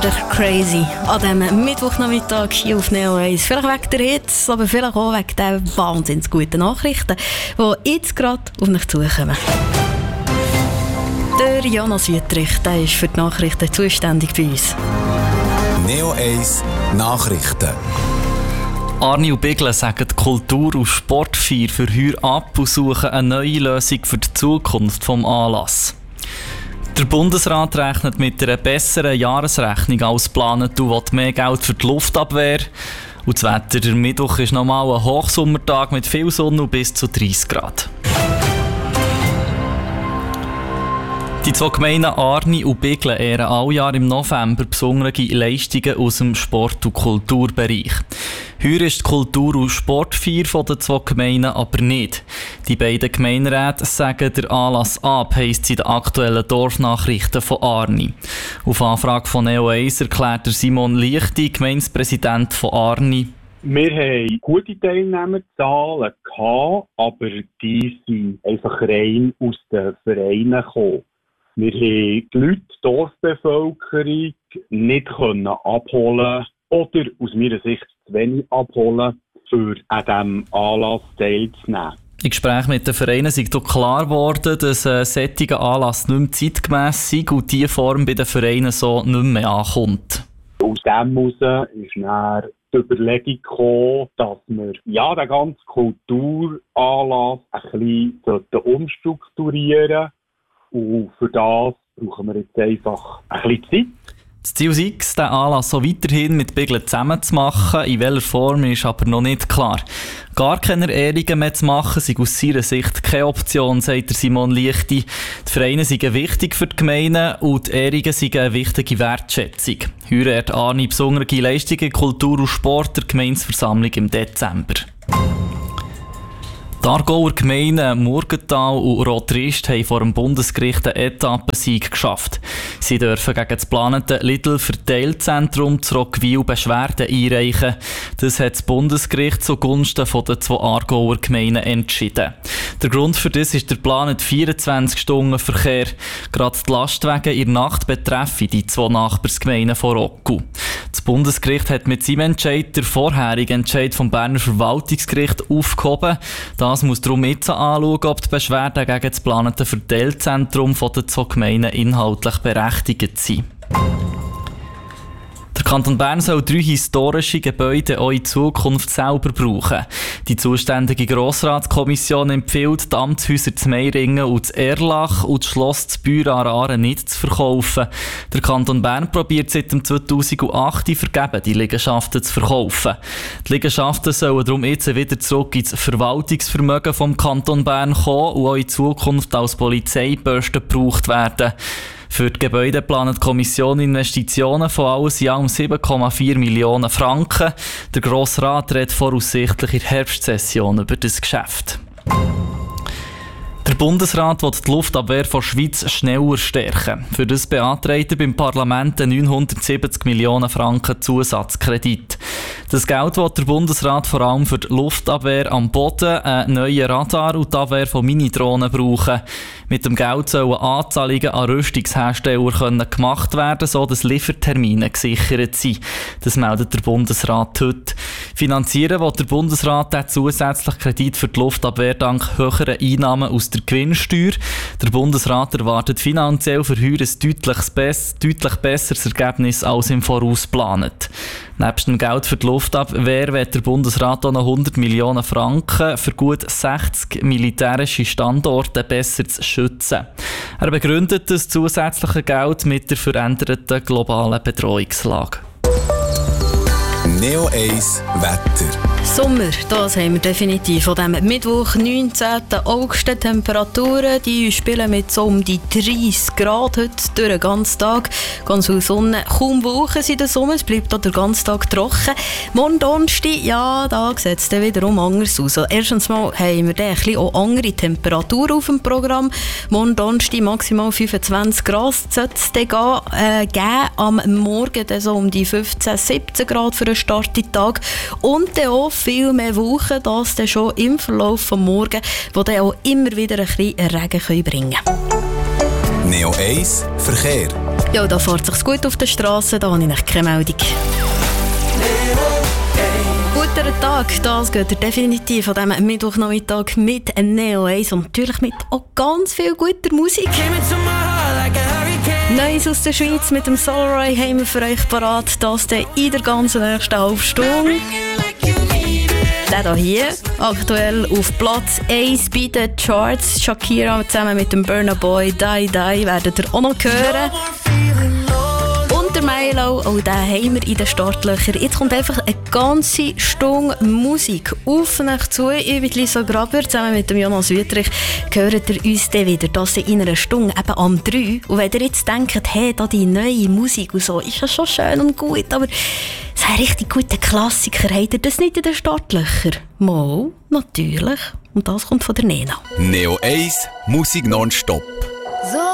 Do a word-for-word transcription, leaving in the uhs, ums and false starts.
Crazy an diesem Mittwochnachmittag hier auf Neo eins. Vielleicht wegen der Hits, aber vielleicht auch wegen der wahnsinnig guten Nachrichten, die jetzt gerade auf mich zukommen. Der Jonas Wüttrich, der ist für die Nachrichten zuständig bei uns. Neo eins Nachrichten. Arni und Biglen sagen, die Kultur- und Sportfeier für heuer ab und suchen eine neue Lösung für die Zukunft des Anlasses. Der Bundesrat rechnet mit einer besseren Jahresrechnung als geplant und will mehr Geld für die Luftabwehr. Und das Wetter, der Mittwoch ist nochmal ein Hochsommertag mit viel Sonne und bis zu dreißig Grad. Die zwei Gemeinden Arni und Biglen ehren alle Jahr im November besondere Leistungen aus dem Sport- und Kulturbereich. Heuer ist die Kultur- und Sportfeier der zwei Gemeinden aber nicht. Die beiden Gemeinderäte sagen der Anlass ab, heisst es in den aktuellen Dorfnachrichten von Arni. Auf Anfrage von Neo eins erklärt Simon Lichti, Gemeindepräsident von Arni: Wir hatten gute Teilnehmerzahlen, aber die sind einfach rein aus den Vereinen gekommen. Wir haben die Leute, die Dorfbevölkerung, nicht können abholen oder aus meiner Sicht zu wenig abholen, für an diesem Anlass teilzunehmen. Im Gespräch mit den Vereinen ist doch klar geworden, dass ein solcher Anlass nicht mehr zeitgemäss ist und diese Form bei den Vereinen so nicht mehr ankommt. Aus dem heraus ist dann die Überlegung gekommen, dass wir ja, den ganzen Kulturanlass ein bisschen umstrukturieren sollten. Und für das brauchen wir jetzt einfach ein bisschen Zeit. Das Ziel ist, den Anlass so weiterhin mit Biglen zusammen zu machen. In welcher Form ist aber noch nicht klar. Gar keine Ehrungen mehr zu machen, sei aus seiner Sicht keine Option, sagt Simon Lichti. Die Vereine sind wichtig für die Gemeinden und die Ehrungen sind eine wichtige Wertschätzung. Heuer hat Arni besondere Leistungen, Kultur und Sport der Gemeindeversammlung im Dezember. Die Aargauer Gemeinden Murgenthal und Rotrist haben vor dem Bundesgericht einen Etappensieg geschafft. Sie dürfen gegen das geplante Lidl-Verteilzentrum zu Roggwil Beschwerden einreichen. Das hat das Bundesgericht zugunsten der zwei Aargauer Gemeinden entschieden. Der Grund für das ist der geplante vierundzwanzig-Stunden-Verkehr. Gerade die Lastwagen in der Nacht betreffen die zwei Nachbarsgemeinden von Roggwil. Das Bundesgericht hat mit seinem Entscheid den vorherigen Entscheid vom Berner Verwaltungsgericht aufgehoben. Das muss darum jetzt anschauen, ob die Beschwerden gegen das geplante Verteilzentrum der zwei Gemeinden inhaltlich berechtigt sind. Der Kanton Bern soll drei historische Gebäude auch in Zukunft selber brauchen. Die zuständige Grossratskommission empfiehlt, die Amtshäuser zu Meiringen und zu Erlach und das Schloss zu Büren nicht zu verkaufen. Der Kanton Bern probiert seit dem zweitausendacht vergeben, die Liegenschaften zu verkaufen. Die Liegenschaften sollen darum jetzt wieder zurück ins Verwaltungsvermögen vom Kanton Bern kommen und auch in Zukunft als Polizeiposten gebraucht werden. Für die Gebäude plant die Kommission Investitionen von alles in allem sieben Komma vier Millionen Franken. Der Grosse Rat redet voraussichtlich in der Herbstsession über das Geschäft. Der Bundesrat will die Luftabwehr von der Schweiz schneller stärken. Für das beantragt er beim Parlament einen neunhundertsiebzig Millionen Franken Zusatzkredit. Das Geld will der Bundesrat vor allem für die Luftabwehr am Boden, einen neuen Radar und die Abwehr von Minidrohnen brauchen. Mit dem Geld sollen Anzahlungen an Rüstungshersteller können gemacht werden, sodass Liefertermine gesichert sind. Das meldet der Bundesrat heute. Finanzieren will der Bundesrat den zusätzlichen Kredit für die Luftabwehr dank höheren Einnahmen aus der Gewinnsteuer. Der Bundesrat erwartet finanziell für heuer ein deutlich, bess- deutlich besseres Ergebnis als im Voraus geplant. Nebst dem Geld für die Luftabwehr wird der Bundesrat auch noch hundert Millionen Franken für gut sechzig militärische Standorte besser zu schützen. Er begründet das zusätzliche Geld mit der veränderten globalen Bedrohungslage. Neo eins Wetter. Sommer, das haben wir definitiv. Von diesem Mittwoch, neunzehnten August, die Temperaturen, die spielen mit so um die dreißig Grad heute durch den ganzen Tag. Ganz viel Sonne, kaum Wolken in der Sommer, es bleibt auch den ganzen Tag trocken. Morgen Donnerstag, ja, da sieht es dann wiederum anders aus. Also erstens mal haben wir dann ein bisschen auch andere Temperaturen auf dem Programm. Morgen Donnerstag maximal fünfundzwanzig Grad sollte es dann gehen, äh, geben. Am Morgen dann so um die fünfzehn, siebzehn Grad für den Start in den Tag. Und dann auch viel mehr Wochen, das dann schon im Verlauf des Morgens, die dann auch immer wieder ein bisschen Regen bringen können. Neo eins Verkehr. Ja, da fährt es sich gut auf der Straße, da habe ich keine Meldung. Guten Tag, das geht ihr definitiv an diesem Mittwochnachmittag mit Neo eins und natürlich mit auch ganz viel guter Musik. Neues aus der Schweiz mit dem Soulray haben wir für euch parat, das dann in der ganzen nächsten halben Stunde. Der hier, aktuell auf Platz eins bei den Charts. Shakira zusammen mit dem Burna Boy, Die Die, werdet ihr auch noch hören. Und der Milo, auch den haben wir in den Startlöchern. Jetzt kommt einfach eine ganze Stunde Musik auf euch zu. Ich bin Lisa Graber, zusammen mit dem Jonas Wüttrich hört ihr uns dann wieder, das in einer Stunde, eben am drei. Und wenn ihr jetzt denkt, hey, da die neue Musik und so, ist ja schon schön und gut, aber so ein richtig guter Klassiker, habt ihr das nicht in den Startlöchern? Mal, natürlich. Und das kommt von der Nena. Neo eins, Musik nonstop. So